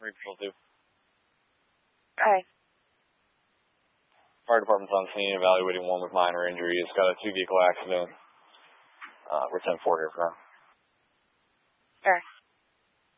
Marine Patrol 2. Alright. Fire department's on scene, evaluating one with minor injuries. Got a 2-vehicle accident. We're 10-4 here for now. Alright.